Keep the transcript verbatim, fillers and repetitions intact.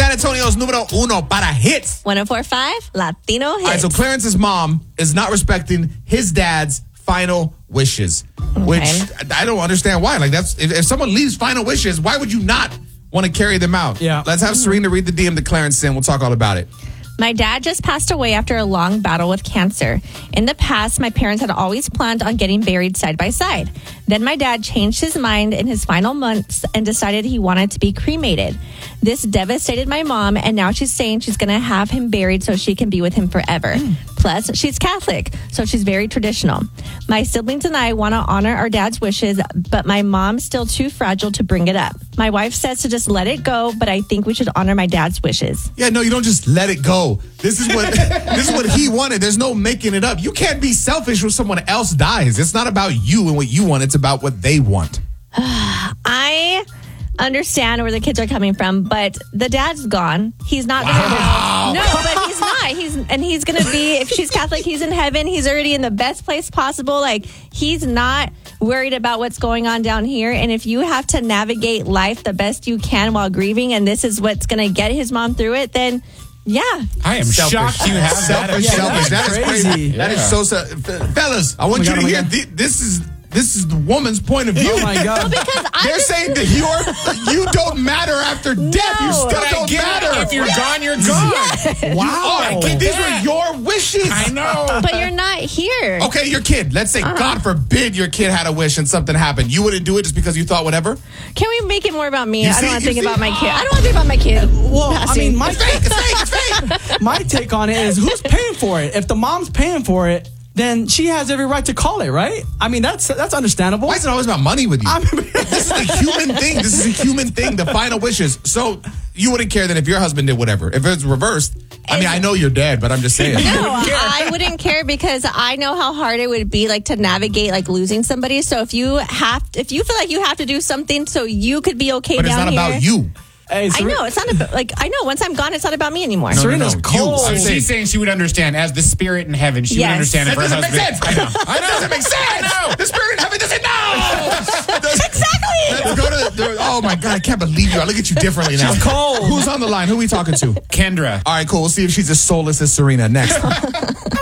San Antonio's numero uno para hits. one oh four point five Latino Hits. All right, so Clarence's mom is not respecting his dad's final wishes, Okay. which I don't understand why. Like, that's if, if someone leaves final wishes, why would you not want to carry them out? Yeah. Let's have Serena read the D M to Clarence and we'll talk all about it. My dad just passed away after a long battle with cancer. In the past, my parents had always planned on getting buried side by side. Then my dad changed his mind in his final months and decided he wanted to be cremated. This devastated my mom, and now she's saying she's going to have him buried so she can be with him forever. Mm. Plus, she's Catholic, so she's very traditional. My siblings and I want to honor our dad's wishes, but my mom's still too fragile to bring it up. My wife says to just let it go, but I think we should honor my dad's wishes. Yeah, no, you don't just let it go. This is what this is what he wanted. There's no making it up. You can't be selfish when someone else dies. It's not about you and what you want. It's about what they want. I understand where the kids are coming from, but the dad's gone. He's not Wow. gonna. No, but he's not. He's and he's gonna be. If she's Catholic, he's in heaven. He's already in the best place possible. Like, he's not worried about what's going on down here. And if you have to navigate life the best you can while grieving, and this is what's gonna get his mom through it, then yeah. I am Selfish. shocked you have Selfish, that. selfish. That is crazy. crazy. That is so. se- Fellas, I want my you God, to oh my hear. God. thi- This is this is the woman's point of view. Oh my God. Because I They're just, saying that you're you don't matter after death. You No. still But I don't get it. matter. If you're gone, you're gone. Wow. I Oh, get these that. were your wishes. I know. but you're not here. Okay, your kid. Let's say, God forbid, your kid had a wish and something happened. You wouldn't do it just because you thought whatever? Can we make it more about me? You I see- don't want to you think see- about my kid. I don't want to think about my kid. Well, I passing. mean, my It's fake. It's fake. It's fake. my take on it is who's paying for it? If the mom's paying for it, then she has every right to call it, right? I mean, that's that's understandable. Why is it always about money with you? I mean, This is a human thing. This is a human thing. The final wishes. So you wouldn't care that if your husband did whatever. If it's reversed, I mean, I know you're dead, but I'm just saying. No, I wouldn't care because I know how hard it would be, like, to navigate, like, losing somebody. So if you have, if you feel like you have to do something so you could be okay But it's down not here, about you. hey, I Seren- know it's not about, like, I know once I'm gone, it's not about me anymore. No, no, Serena's no. cold. You. So I'm saying- she's saying she would understand as the spirit in heaven. She Yes. would understand if That her doesn't make husband. sense. I know. I know. It doesn't make sense. I know. The spirit in heaven doesn't know. Exactly. Let's go to the, oh my God, I can't believe you. I look at you differently now. She's cold. Who's on the line? Who are we talking to? Kendra. All right, cool. We'll see if she's as soulless as Serena next.